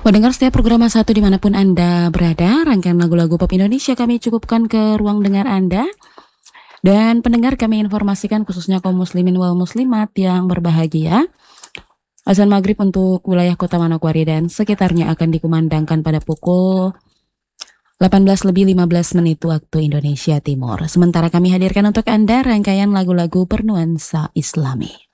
Pendengar setiap program satu dimanapun Anda berada, rangkaian lagu-lagu pop Indonesia kami cukupkan ke ruang dengar Anda. Dan pendengar kami informasikan khususnya kaum muslimin wal muslimat yang berbahagia. Azan maghrib untuk wilayah kota Manokwari dan sekitarnya akan dikumandangkan pada pukul 18:15 waktu Indonesia Timur. Sementara kami hadirkan untuk Anda rangkaian lagu-lagu bernuansa Islami.